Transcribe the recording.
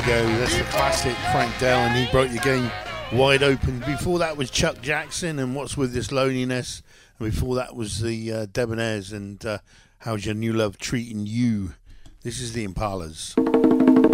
go. That's the classic Frank Dell, and he broke the game wide open. Before that was Chuck Jackson and What's With This Loneliness. And before that was the Debonaires and How's Your New Love Treating You. This is the Impalas.